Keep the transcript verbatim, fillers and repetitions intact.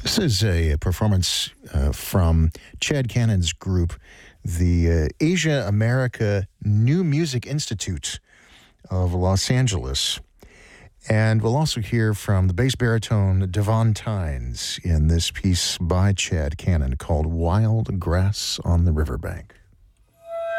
This is a performance uh, from Chad Cannon's group, the uh, Asia America New Music Institute of Los Angeles. And we'll also hear from the bass baritone Devon Tynes in this piece by Chad Cannon called Wild Grass on the Riverbank.